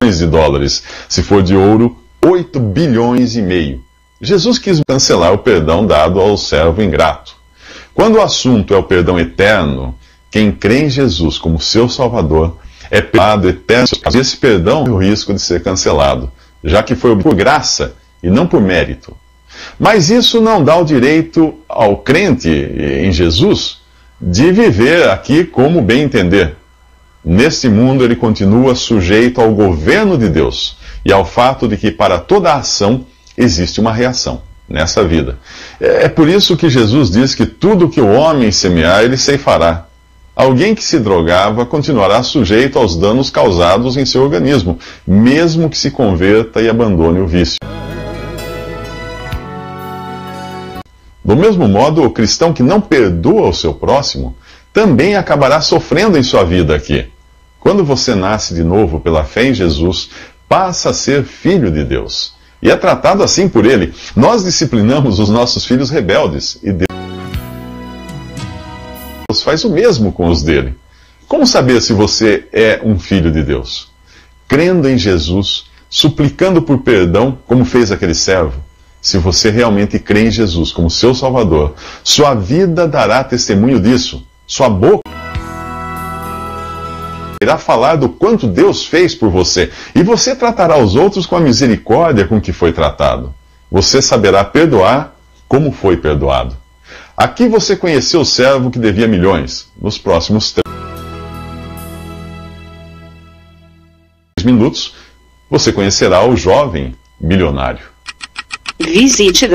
de dólares. Se for de ouro, 8 bilhões e meio. Jesus quis cancelar o perdão dado ao servo ingrato. Quando o assunto é o perdão eterno, quem crê em Jesus como seu Salvador é perdoado eterno. Esse perdão tem o risco de ser cancelado, já que foi por graça e não por mérito. Mas isso não dá o direito ao crente em Jesus de viver aqui como bem entender. Neste mundo ele continua sujeito ao governo de Deus e ao fato de que para toda ação existe uma reação nessa vida. É por isso que Jesus diz que tudo que o homem semear, ele ceifará. Alguém que se drogava continuará sujeito aos danos causados em seu organismo, mesmo que se converta e abandone o vício. Do mesmo modo, o cristão que não perdoa o seu próximo também acabará sofrendo em sua vida aqui. Quando você nasce de novo pela fé em Jesus, passa a ser filho de Deus. E é tratado assim por Ele. Nós disciplinamos os nossos filhos rebeldes e Deus faz o mesmo com os dele. Como saber se você é um filho de Deus? Crendo em Jesus, suplicando por perdão, como fez aquele servo. Se você realmente crê em Jesus como seu Salvador, sua vida dará testemunho disso. Sua boca irá falar do quanto Deus fez por você. E você tratará os outros com a misericórdia com que foi tratado. Você saberá perdoar como foi perdoado. Aqui você conheceu o servo que devia milhões. Nos próximos 3 minutos, você conhecerá o jovem milionário. Visite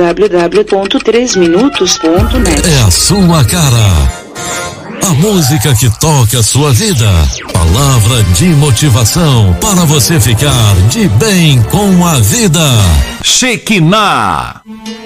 www.3minutos.net. É a sua cara. A música que toca a sua vida. Palavra de motivação para você ficar de bem com a vida. Shekinah.